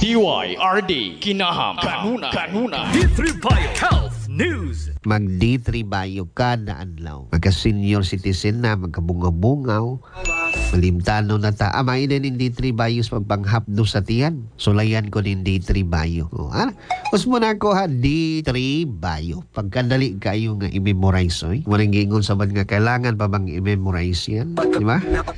DYRD Kinahang Kanuna D3 Bio Health News. Mag D3 Bio kada adlaw. Magka senior citizen na, magkabungaw-bungaw. Malimtano na ta. Amay din in D3 Bios pagpanghapdo sa tiyan. Sulayan ko din D3 Bio. Usmo na ko ha, D3 Bio. Pagkadali kayo nga i-memorize. Walang gingon sa nga kailangan pa bang i-memorize yan? Di ba?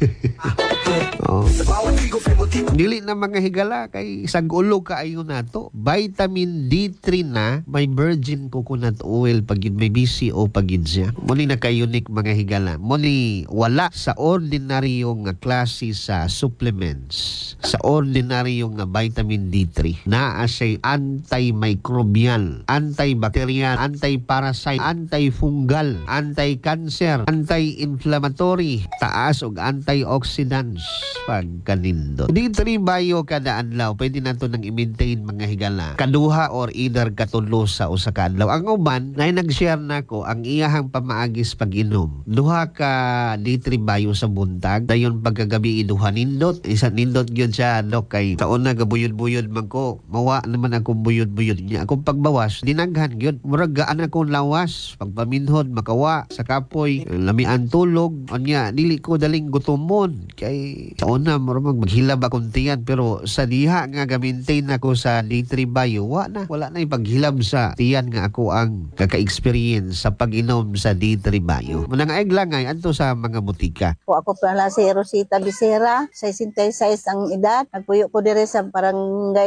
Dili na mga higala kay sagulo kaayo nato. Vitamin D3 na may virgin coconut oil pagid may BCO pagid siya. Muli na ka-unique mga higala. Muli wala sa ordinaryong nga klase sa supplements. Sa ordinaryong nga vitamin D3 naa siya antimicrobial, antibacterial, antiparasite, antifungal, anti-cancer, anti-inflammatory, taas og antioxidants pagkanindot. D3 Bio kada adlaw pwede nato nang i-maintain mga higala kaduha or either katulo sa usa ka adlaw. Ang uban nay nag-share nako ang iyahang pamaagis pag-inom. Duha ka D3 Bio sa buntag, dayon pagkagabi iduha nindot. Isa nindot gyud siya kay taon na gabuyod-buyod man ko. Mawa naman akong buyod-buyod niya. Akong pagbawas dinaghan gyud. Murag gaan akong lawas pagpaminhod makawa sa kapoy lamian tulog anya dili ko daling gutomon kay taon na murag maghilab akong tiyan pero sa diha nga ga-maintain ako sa D3 Bio wala na ipaghilab sa tiyan nga ako ang kaka-experience sa pag-inom sa D3 Bio. Manangaig lang ay anto sa mga butika. Ako pala si Rosita Becerra, 66 ang edad. Nagpuyo ko dire sa barangay